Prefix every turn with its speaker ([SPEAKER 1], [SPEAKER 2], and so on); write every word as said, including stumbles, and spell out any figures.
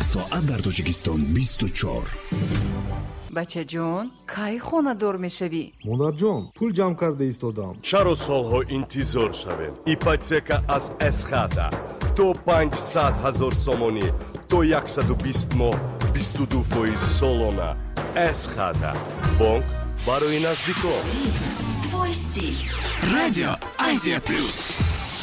[SPEAKER 1] соат дар Тоҷикистон бисту чор.
[SPEAKER 2] бачаҷон, кай хонадор мешавӣ?
[SPEAKER 3] модарҷон, пул ҷамъ карда истодам.
[SPEAKER 4] чаро солҳо интизор шавем? ипотека аз эсхата то панҷсад ҳазор сомонӣ то яксаду бист моҳ бисту ду фоиз солона. эсхата бонк барои наздикон.
[SPEAKER 5] Твой стиль. Радио Азия Плюс.